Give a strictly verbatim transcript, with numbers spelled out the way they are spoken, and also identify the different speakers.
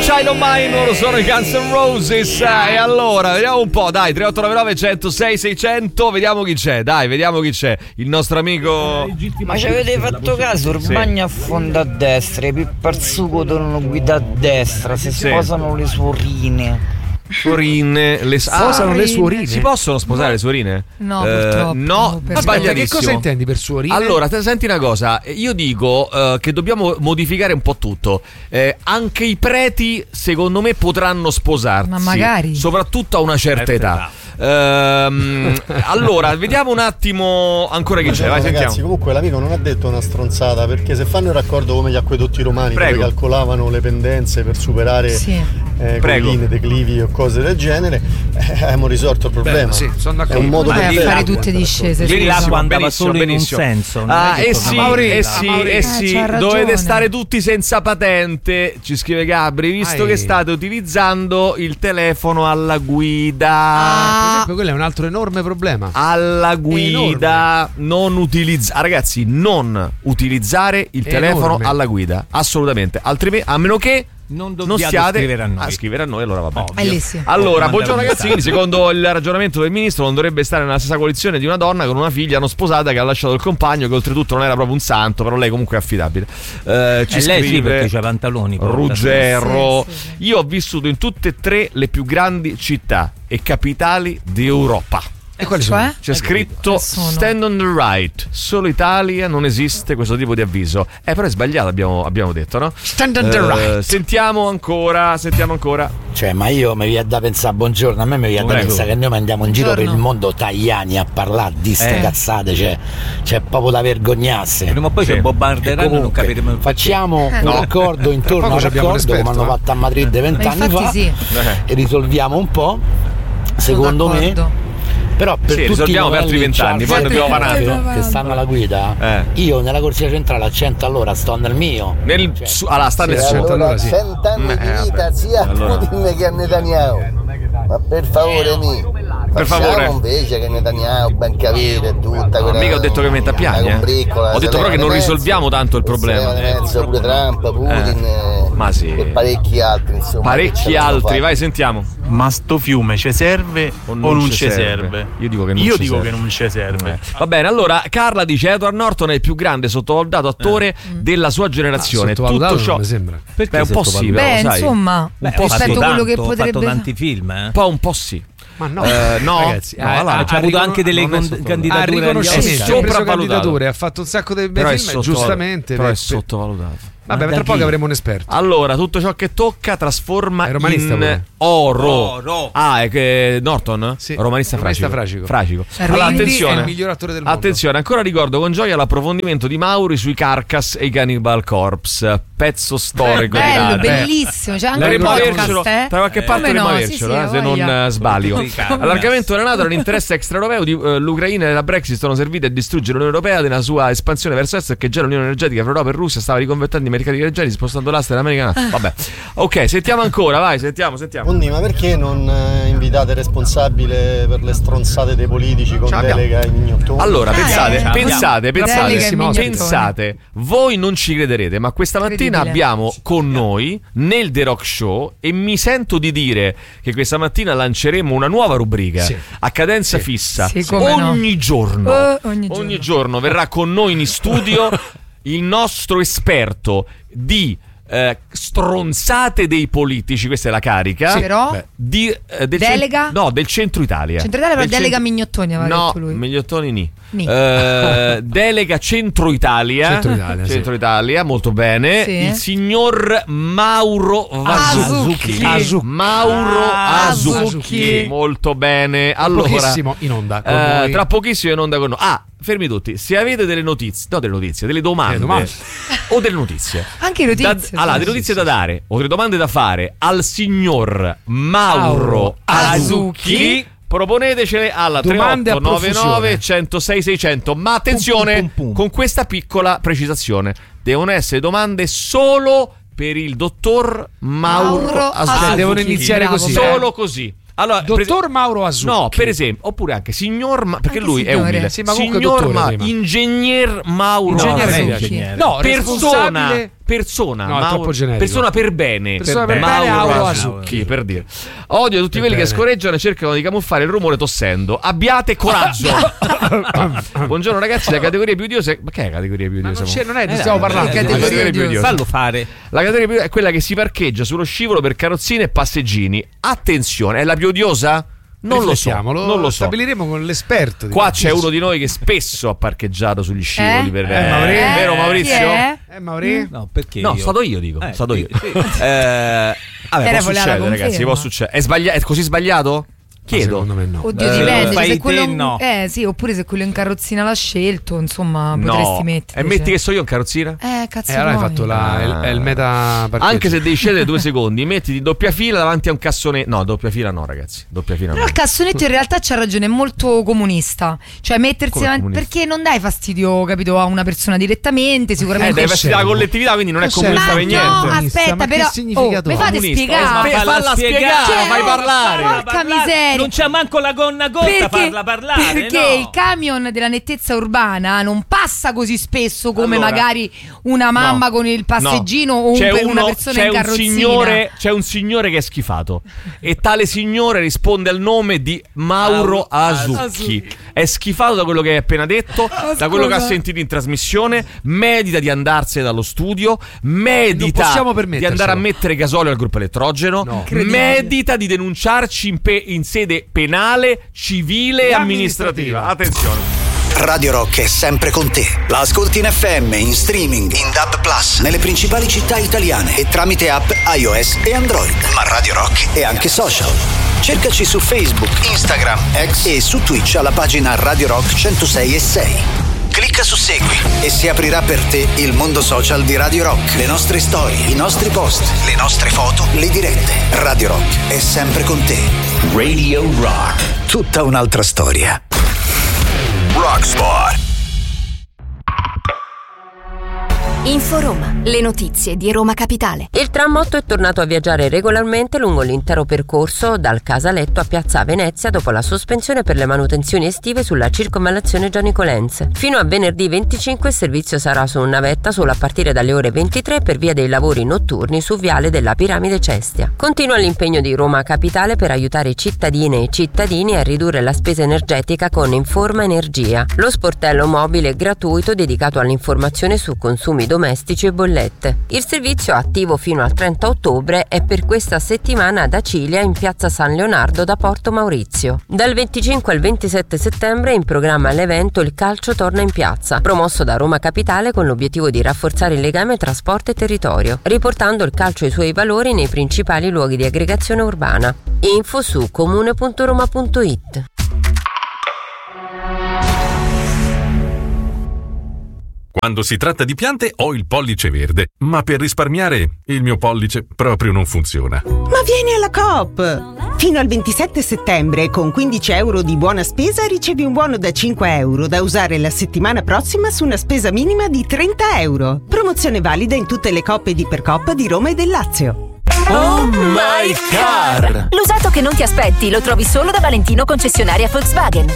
Speaker 1: Child of Mine, loro sono i Guns N' Roses. E allora, vediamo un po', dai, tre otto nove nove uno zero sei sei zero zero, vediamo chi c'è, dai, vediamo chi c'è. Il nostro amico...
Speaker 2: Ma ci avete fatto caso? Urbagna affonda a destra, i Pipparsuco devono guidare a destra, si
Speaker 1: Sì.
Speaker 2: sposano le suorine.
Speaker 1: Suorine, le
Speaker 3: Sposano
Speaker 1: ah,
Speaker 3: le suorine?
Speaker 1: Si possono sposare le suorine?
Speaker 4: No,
Speaker 1: Eh,
Speaker 4: purtroppo.
Speaker 1: no,
Speaker 4: Per-
Speaker 3: Aspetta, che cosa
Speaker 1: sbagliatissimo.
Speaker 3: intendi per suorine?
Speaker 1: Allora, te senti una cosa, io dico eh, che dobbiamo modificare un po' tutto. Eh, anche i preti, secondo me, potranno sposarsi.
Speaker 4: Ma magari.
Speaker 1: Soprattutto a una certa
Speaker 5: Certa
Speaker 1: età. Ehm, allora, vediamo un attimo ancora chi c'è. Vai,
Speaker 6: Ragazzi,
Speaker 1: sentiamo.
Speaker 6: comunque l'amico non ha detto una stronzata, perché se fanno il raccordo come gli acquedotti romani,
Speaker 1: Prego.
Speaker 6: dove calcolavano le pendenze per superare
Speaker 4: Sì.
Speaker 6: eh,
Speaker 1: Prego.
Speaker 6: colline, declivi o cose del genere, eh, abbiamo risolto il problema.
Speaker 3: Beh, sì, sono
Speaker 6: È
Speaker 3: d'accordo.
Speaker 6: un modo
Speaker 4: Vai a
Speaker 6: per
Speaker 4: fare tutte discese.
Speaker 5: Ieri
Speaker 4: scusa.
Speaker 5: l'acqua andava
Speaker 1: benissimo,
Speaker 5: solo
Speaker 1: benissimo.
Speaker 5: in un senso. non
Speaker 1: Ah,
Speaker 5: è che
Speaker 1: eh
Speaker 5: tornava
Speaker 1: sì,
Speaker 3: Maurita,
Speaker 1: eh sì,
Speaker 3: Maurita.
Speaker 1: eh
Speaker 4: Eh,
Speaker 1: sì,
Speaker 4: c'ha ragione.
Speaker 1: dovete stare tutti senza patente, ci scrive Gabri, visto
Speaker 3: Ai.
Speaker 1: che state utilizzando il telefono alla guida.
Speaker 4: Ah.
Speaker 3: Per esempio, quello è un altro enorme problema.
Speaker 1: Alla guida, non utilizzare, ragazzi, non utilizzare il
Speaker 3: È
Speaker 1: telefono
Speaker 3: enorme.
Speaker 1: alla guida, assolutamente. Altrimenti, a meno che
Speaker 5: Non
Speaker 1: non
Speaker 5: dobbiate
Speaker 1: stiate
Speaker 5: scrivere a noi.
Speaker 1: a scrivere a noi, allora va bene.
Speaker 5: Ovvio.
Speaker 4: Eh, lì sì.
Speaker 1: Allora,
Speaker 5: Mandare
Speaker 1: buongiorno
Speaker 5: un
Speaker 1: ragazzi, quindi secondo il ragionamento del ministro non dovrebbe stare nella stessa coalizione di una donna con una figlia non sposata che ha lasciato il compagno, che oltretutto non era proprio un santo, però lei comunque è affidabile. Eh, ci
Speaker 5: E lei sì,
Speaker 1: scrive
Speaker 5: perché c'ha pantaloni. porta.
Speaker 1: Ruggero.
Speaker 4: Sì, sì, sì.
Speaker 1: Io ho vissuto in tutte e tre le più grandi città e capitali d'Europa.
Speaker 3: E quali
Speaker 4: Cioè?
Speaker 3: sono?
Speaker 1: C'è scritto
Speaker 4: Nessuno.
Speaker 1: stand on the right. Solo Italia non esiste questo tipo di avviso. Eh, però è sbagliato, abbiamo, abbiamo detto, no?
Speaker 3: Stand on the
Speaker 1: Eh,
Speaker 3: right.
Speaker 1: Sentiamo ancora, sentiamo ancora.
Speaker 7: Cioè, ma io mi viene da pensare, buongiorno, a me mi viene da
Speaker 1: Prego.
Speaker 7: pensare che noi andiamo in giro per
Speaker 4: Buongiorno.
Speaker 7: il mondo tagliani a parlare di ste
Speaker 5: Eh.
Speaker 7: cazzate, cioè c'è proprio da vergognarsi.
Speaker 5: Prima o poi
Speaker 1: Sì.
Speaker 5: ci bombarderanno e non
Speaker 7: Comunque,
Speaker 5: capiremo il perché.
Speaker 7: facciamo
Speaker 4: Eh.
Speaker 7: un
Speaker 4: No.
Speaker 7: raccordo intorno
Speaker 3: Tra
Speaker 7: al
Speaker 3: poco abbiamo un
Speaker 7: raccordo come
Speaker 3: esperto,
Speaker 7: hanno
Speaker 3: eh.
Speaker 7: fatto a Madrid
Speaker 4: Ma
Speaker 7: vent'anni
Speaker 4: infatti
Speaker 7: fa
Speaker 4: sì.
Speaker 1: Eh.
Speaker 7: e risolviamo un po', secondo me.
Speaker 4: d'accordo.
Speaker 7: Però per
Speaker 1: Sì,
Speaker 7: tutti
Speaker 1: risolviamo
Speaker 7: i
Speaker 1: per altri
Speaker 7: novelli
Speaker 1: vent'anni,
Speaker 7: Charles
Speaker 1: poi ne abbiamo
Speaker 7: Leclerc
Speaker 4: vanato.
Speaker 7: che stanno alla guida,
Speaker 1: Eh.
Speaker 7: io nella corsia centrale a cento all'ora sto nel mio.
Speaker 1: Nel, su, allora, sta nel
Speaker 3: Sì,
Speaker 1: suo.
Speaker 3: allora sì.
Speaker 8: cent'anni
Speaker 1: Eh,
Speaker 8: di
Speaker 1: vabbè.
Speaker 8: vita sia a
Speaker 1: Allora.
Speaker 8: Putin che a Netanyahu. Ma per favore, mi.
Speaker 1: Per
Speaker 8: Facciamo
Speaker 1: favore.
Speaker 8: invece che Netanyahu ben capire tutta quella.
Speaker 1: mica ho detto che metta piani,
Speaker 8: la
Speaker 1: eh.
Speaker 8: combriccola,
Speaker 1: Ho detto
Speaker 8: se
Speaker 1: però che
Speaker 8: leva
Speaker 1: non
Speaker 8: di mezzo,
Speaker 1: risolviamo tanto il
Speaker 8: se
Speaker 1: problema.
Speaker 8: leva di mezzo pure Trump, Putin
Speaker 1: Eh. Ma sì.
Speaker 8: e parecchi altri, insomma. che ce
Speaker 1: Parecchi
Speaker 8: l'hanno
Speaker 1: altri,
Speaker 8: fatta.
Speaker 1: vai, sentiamo.
Speaker 9: Ma sto fiume ci serve o non, ci serve?
Speaker 1: Io dico che non
Speaker 9: Io
Speaker 1: ci
Speaker 9: dico
Speaker 1: serve.
Speaker 9: che non ci serve.
Speaker 1: Eh. Va bene, allora Carla dice Edward Norton è il più grande sottovalutato attore della sua generazione.
Speaker 3: Sottovalutato
Speaker 1: Tutto ciò
Speaker 3: non mi sembra.
Speaker 5: Perché
Speaker 1: Beh, un po' sì,
Speaker 5: sottovalutato?
Speaker 1: però,
Speaker 4: Beh,
Speaker 1: sai.
Speaker 4: insomma,
Speaker 5: Beh,
Speaker 1: po'
Speaker 5: ha
Speaker 4: rispetto
Speaker 5: fatto
Speaker 4: a quello che
Speaker 5: tanto, ha
Speaker 4: potrebbe
Speaker 5: fatto tanti film, eh.
Speaker 1: un po' un po' sì.
Speaker 3: Ma no,
Speaker 1: Eh, no.
Speaker 3: ragazzi,
Speaker 1: No,
Speaker 3: ha-
Speaker 1: allora,
Speaker 3: ha-
Speaker 5: ha
Speaker 3: ha
Speaker 5: avuto
Speaker 3: ricon-
Speaker 5: anche delle
Speaker 3: non è
Speaker 5: con-
Speaker 3: sottovalutato.
Speaker 5: candidature
Speaker 3: Ha
Speaker 5: agli
Speaker 3: riconoscimenti,
Speaker 1: Oscar.
Speaker 3: ha preso
Speaker 1: Sopravvalutato.
Speaker 3: candidature, ha fatto un sacco di bei
Speaker 1: Però è,
Speaker 3: film,
Speaker 1: sottoval-
Speaker 3: giustamente.
Speaker 1: però è
Speaker 3: per-
Speaker 1: sottovalutato.
Speaker 3: Vabbè,
Speaker 5: Ma
Speaker 3: tra
Speaker 5: da
Speaker 3: poco
Speaker 5: chi?
Speaker 3: avremo un esperto.
Speaker 1: Allora, tutto ciò che tocca trasforma
Speaker 3: È romanista
Speaker 1: in
Speaker 3: pure.
Speaker 1: oro.
Speaker 5: Oro.
Speaker 1: Ah, è che Norton?
Speaker 3: Sì.
Speaker 1: Romanista,
Speaker 3: Romanista
Speaker 1: fragico.
Speaker 3: fragico.
Speaker 1: Allora,
Speaker 4: Quindi
Speaker 1: attenzione.
Speaker 3: È il miglior attore del mondo.
Speaker 1: Attenzione, ancora ricordo con gioia l'approfondimento di Mauri sui Carcass e i Cannibal Corpse. Pezzo storico di
Speaker 4: bello,
Speaker 1: radio.
Speaker 4: bellissimo. C'è anche il
Speaker 1: Dovremmo avercelo
Speaker 4: podcast, eh?
Speaker 1: da qualche parte,
Speaker 4: Come
Speaker 1: dovremmo
Speaker 4: no? Sì,
Speaker 1: avercelo,
Speaker 4: sì,
Speaker 1: eh,
Speaker 4: ha
Speaker 1: se non
Speaker 4: voglia.
Speaker 1: eh, sbaglio.
Speaker 5: Tutti i cazzi.
Speaker 1: Allargamento della NATO nell'interesse extraeuropeo di eh, l'Ucraina e la Brexit sono servite a distruggere l'Unione Europea nella sua espansione verso est, che già l'Unione Energetica fra Europa e Russia stava riconvertendo i mercati energetici spostando l'asse dell'America. Vabbè. Ok, sentiamo ancora, vai, sentiamo, sentiamo.
Speaker 6: Quindi, ma perché non eh, invitate responsabile per le stronzate dei politici con
Speaker 3: Ce l'abbiamo.
Speaker 6: delega ai mignottoni?
Speaker 1: Allora,
Speaker 4: Eh,
Speaker 1: pensate,
Speaker 4: abbiamo.
Speaker 1: pensate,
Speaker 4: Delega
Speaker 1: pensate,
Speaker 4: ai mignottoni.
Speaker 1: pensate, voi non ci crederete, ma questa mattina
Speaker 4: Incredibile.
Speaker 1: abbiamo con noi nel The Rock Show e mi sento di dire che questa mattina lanceremo una nuova rubrica
Speaker 3: Sì.
Speaker 1: a cadenza fissa.
Speaker 4: Sì, come no.
Speaker 1: ogni giorno,
Speaker 4: Eh, ogni giorno.
Speaker 1: ogni giorno verrà con noi in studio il nostro esperto di eh, stronzate dei politici, questa è la carica.
Speaker 4: Sì, però?
Speaker 1: Beh, di, eh, del
Speaker 4: Delega?
Speaker 1: cent- no, del centro Italia.
Speaker 4: Centro Italia, però
Speaker 1: Del
Speaker 4: delega
Speaker 1: centro-
Speaker 4: Mignottoni, aveva
Speaker 1: No,
Speaker 4: detto lui.
Speaker 1: Mignottoni ni.
Speaker 4: Ni.
Speaker 1: Eh, delega Centro Italia.
Speaker 3: Centro Italia, sì.
Speaker 1: Centro Italia, molto bene.
Speaker 4: Sì.
Speaker 1: Il signor Mauro Vasucchi.
Speaker 4: Azucchi.
Speaker 1: Mauro
Speaker 4: Ah,
Speaker 1: Azucchi.
Speaker 4: Azucchi.
Speaker 1: Molto bene. Allora,
Speaker 3: Pochissimo in onda con
Speaker 1: eh,
Speaker 3: noi.
Speaker 1: tra pochissimo in onda con noi. Ah, fermi tutti. Se avete delle notizie, no, delle notizie, delle domande,
Speaker 3: Delle domande.
Speaker 1: o delle notizie.
Speaker 4: Anche notizie.
Speaker 1: Da,
Speaker 4: sì.
Speaker 1: allora, delle notizie da dare o delle domande da fare al signor Mauro Azucchi.
Speaker 4: Azucchi.
Speaker 1: Proponetecele alla
Speaker 3: Domande a
Speaker 1: tre otto nove nove
Speaker 3: profusione.
Speaker 1: uno zero sei sei zero zero. Ma attenzione,
Speaker 5: Pum, pum, pum.
Speaker 1: con questa piccola precisazione: devono essere domande solo per il dottor Mauro,
Speaker 4: Mauro
Speaker 1: Azucchi.
Speaker 3: Cioè, devono
Speaker 4: Azucchi.
Speaker 3: iniziare
Speaker 4: Bravo,
Speaker 3: così.
Speaker 1: Solo così. Allora,
Speaker 3: Dottor
Speaker 1: per-
Speaker 3: Mauro Azucchi.
Speaker 1: No, per esempio, oppure anche signor Ma- perché
Speaker 4: Anche
Speaker 1: lui è
Speaker 4: signore.
Speaker 1: umile.
Speaker 3: Sì, ma comunque
Speaker 1: signor
Speaker 3: dottore
Speaker 1: Ma-
Speaker 3: prima.
Speaker 1: ingegner Mauro
Speaker 3: Ingegnere
Speaker 5: No,
Speaker 1: Azucchi.
Speaker 5: me
Speaker 3: Azucchi.
Speaker 5: ingegnere.
Speaker 3: No,
Speaker 1: persona
Speaker 3: responsabile
Speaker 1: persona,
Speaker 3: No, è
Speaker 1: Mauro,
Speaker 3: troppo generico.
Speaker 1: persona per bene,
Speaker 3: Persona per
Speaker 1: Mauro
Speaker 3: bene, Mauro
Speaker 1: Asucchi, per dire. Odio tutti
Speaker 3: Per
Speaker 1: quelli che
Speaker 3: bene.
Speaker 1: scorreggiano e cercano di camuffare il rumore tossendo. Abbiate coraggio. Buongiorno ragazzi, la categoria più odiosa. Ma che è la categoria più
Speaker 3: Ma
Speaker 1: odiosa?
Speaker 3: non, c'è, non è,
Speaker 5: Eh,
Speaker 3: stiamo
Speaker 5: eh,
Speaker 3: parlando.
Speaker 5: eh,
Speaker 3: di
Speaker 1: La
Speaker 5: categoria
Speaker 1: categoria più odiosa.
Speaker 5: Fallo fare.
Speaker 1: La categoria più è quella che si parcheggia sullo scivolo per carrozzine e passeggini. Attenzione, è la più odiosa? Non lo so,
Speaker 3: Riflettiamo,
Speaker 1: non lo so.
Speaker 3: Stabiliremo con l'esperto. di
Speaker 1: Qua c'è
Speaker 3: Maurizio.
Speaker 1: uno di noi che spesso ha parcheggiato sugli scivoli
Speaker 4: Eh?
Speaker 1: per
Speaker 3: Eh, Maurizio.
Speaker 1: Eh, vero
Speaker 4: Chi
Speaker 1: Maurizio?
Speaker 4: è?
Speaker 3: Eh, Mauri?
Speaker 5: No, perché
Speaker 1: No,
Speaker 5: io?
Speaker 1: stato io dico,
Speaker 5: Eh,
Speaker 1: stato io.
Speaker 5: sì, sì.
Speaker 1: Eh, vabbè,
Speaker 4: Era
Speaker 1: può
Speaker 4: voleva la
Speaker 1: succedere, ragazzi,
Speaker 4: conferma.
Speaker 1: può succedere. È sbagliato, è così sbagliato? Chiedo.
Speaker 3: Secondo me no.
Speaker 4: Oddio,
Speaker 5: Eh,
Speaker 4: dipende.
Speaker 5: lo fai
Speaker 4: Se
Speaker 5: te,
Speaker 4: quello,
Speaker 5: no.
Speaker 4: eh, sì, oppure se quello in carrozzina l'ha scelto, insomma, potresti
Speaker 1: No.
Speaker 4: mettere.
Speaker 1: E metti che so io in carrozzina?
Speaker 4: Eh, cazzo.
Speaker 3: E allora hai
Speaker 4: vuoi?
Speaker 3: fatto la, il, è il meta parcheggio.
Speaker 1: Anche se devi scendere due secondi, mettiti doppia fila davanti a un cassone. No, doppia fila no, ragazzi. Doppia fila
Speaker 4: Però
Speaker 1: no.
Speaker 4: il cassonetto in realtà c'ha ragione, è molto comunista. Cioè mettersi
Speaker 1: Come
Speaker 4: davanti,
Speaker 1: comunista?
Speaker 4: perché non dai fastidio, capito, a una persona direttamente,
Speaker 1: Eh,
Speaker 4: sicuramente.
Speaker 1: deve essere la collettività, quindi non è
Speaker 3: Cos'è?
Speaker 1: comunista
Speaker 4: Ma
Speaker 1: per
Speaker 4: no,
Speaker 1: niente.
Speaker 3: Comunista,
Speaker 4: aspetta,
Speaker 3: ma che
Speaker 4: però
Speaker 3: significato
Speaker 4: oh, mi
Speaker 3: ha?
Speaker 4: fate
Speaker 1: Comunista,
Speaker 4: spiegare.
Speaker 1: eh, ma falla spiegare,
Speaker 4: Cioè,
Speaker 1: fai parlare.
Speaker 4: Porca miseria.
Speaker 5: Non c'è manco la gonna corta a farla parlare.
Speaker 4: perché
Speaker 5: no.
Speaker 4: il camion della nettezza urbana non passa così spesso come
Speaker 1: Allora,
Speaker 4: magari una mamma
Speaker 1: no,
Speaker 4: con il passeggino
Speaker 1: no.
Speaker 4: o un-
Speaker 1: C'è
Speaker 4: per una
Speaker 1: uno-
Speaker 4: persona
Speaker 1: c'è
Speaker 4: in
Speaker 1: un
Speaker 4: carrozzina.
Speaker 1: signore, c'è un signore che è schifato e tale signore risponde al nome di Mauro
Speaker 5: Mauro
Speaker 1: Asucchi.
Speaker 5: Asucchi.
Speaker 1: È schifato da quello che hai appena detto, da quello che ha
Speaker 4: scusa.
Speaker 1: sentito in trasmissione. Medita di andarsene dallo studio, medita
Speaker 3: Non possiamo
Speaker 1: di
Speaker 3: permettercelo.
Speaker 1: andare a mettere gasolio al gruppo elettrogeno,
Speaker 3: No.
Speaker 1: medita di denunciarci in, pe- in sede penale, civile e amministrativa. Attenzione.
Speaker 10: Radio Rock è sempre con te. La ascolti in F M, in streaming, in D A B plus, nelle principali città italiane e tramite app iOS e Android. Ma Radio Rock è anche social. Cercaci su Facebook, Instagram, X e su Twitch alla pagina Radio Rock centosei e sei. Clicca su Segui e si aprirà per te il mondo social di Radio Rock. Le nostre storie, i nostri post, le nostre foto, le dirette. Radio Rock è sempre con te. Radio Rock. Tutta un'altra storia. Rockspot.
Speaker 11: Inforoma, le notizie di Roma Capitale. Il tram otto è tornato a viaggiare regolarmente lungo l'intero percorso dal Casaletto a Piazza Venezia dopo la sospensione per le manutenzioni estive sulla circonvallazione Gianni Colenz. Fino a venerdì venticinque il servizio sarà su navetta solo a partire dalle ore ventitré per via dei lavori notturni su Viale della Piramide Cestia. Continua l'impegno di Roma Capitale per aiutare cittadine e cittadini a ridurre la spesa energetica con Informa Energia, lo sportello mobile gratuito dedicato all'informazione su consumi domestici e bollette. Il servizio, attivo fino al trenta ottobre, è per questa settimana ad Acilia in piazza San Leonardo da Porto Maurizio. Dal venticinque al ventisette settembre è in programma l'evento Il calcio torna in piazza, promosso da Roma Capitale con l'obiettivo di rafforzare il legame tra sport e territorio, riportando il calcio ai suoi valori nei principali luoghi di aggregazione urbana. Info su comune punto roma punto it.
Speaker 12: Quando si tratta di piante ho il pollice verde, ma per risparmiare il mio pollice proprio non funziona.
Speaker 13: Ma vieni alla Coop! Fino al ventisette settembre con quindici euro di buona spesa ricevi un buono da cinque euro da usare la settimana prossima su una spesa minima di trenta euro. Promozione valida in tutte le Coop ed Ipercoop di Roma e del Lazio.
Speaker 10: Oh my car!
Speaker 11: L'usato che non ti aspetti lo trovi solo da Valentino concessionaria Volkswagen.